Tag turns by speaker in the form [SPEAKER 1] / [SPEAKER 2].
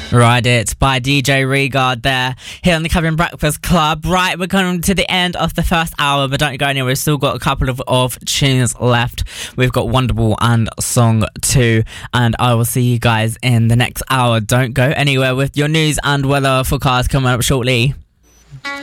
[SPEAKER 1] Ride It by DJ Regard there, here on the Cabin Breakfast Club. Right, we're coming to the end of the first hour, but don't go anywhere. We've still got a couple of tunes left. We've got Wonderful and Song 2, and I will see you guys in the next hour. Don't go anywhere with your news and weather forecast coming up shortly.